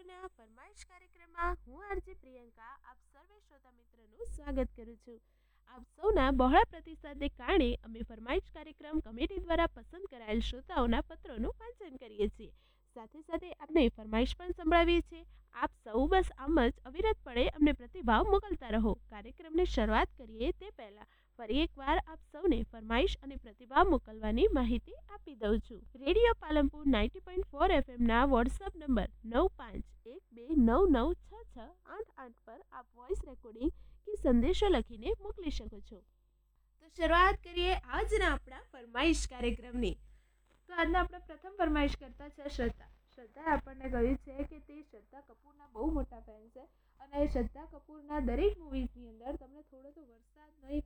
રેડિયોના ફરમાઈશ કાર્યક્રમમાં હું આરજી પ્રિયંકા આપ સર્વે શ્રોતા મિત્રોનું સ્વાગત કરું છું. આપ સૌના બહોળા પ્રતિસાદને કારણે અમે ફરમાઈશ કાર્યક્રમ કમિટી દ્વારા પસંદ કરાયેલ શ્રોતાઓના પત્રોનું વાંચન કરીએ છીએ. સાથે સાથે આપણે ફરમાઈશ પણ સંભળાવીએ છીએ. આપ સૌ બસ આમ જ અવિરતપણે અમને પ્રતિભાવ મોકલતા રહો. કાર્યક્રમની શરૂઆત કરીએ તે પહેલા ફરી એકવાર આપ સૌને ફરમાઈશ અને પ્રતિભાવ મોકલવાની માહિતી આપી દઉં છું. રેડિયો પાલનપુર 90.4 એફએમના વોટ્સઅપ નંબર 9512996688 પર આપ વોઇસ રેકોર્ડિંગ કે સંદેશો લખીને મોકલી શકો છો. તો શરૂઆત કરીએ આજના આપણા ફરમાઈશ કાર્યક્રમની. તો આજના આપણા પ્રથમ ફરમાઈશ કરતા છે શ્રદ્ધા. શ્રદ્ધાએ આપણને કહ્યું છે કે તે શ્રદ્ધા કપૂરના બહુ મોટા ફેન છે અને શ્રદ્ધા કપૂરના દરેક મૂવીઝની અંદર તમને થોડો તો વરસાદનો એક